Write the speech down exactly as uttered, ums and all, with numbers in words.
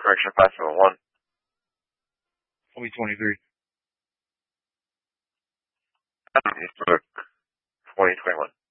correction, five seven one. I'll be twenty-three. Eastbrook, twenty twenty-one.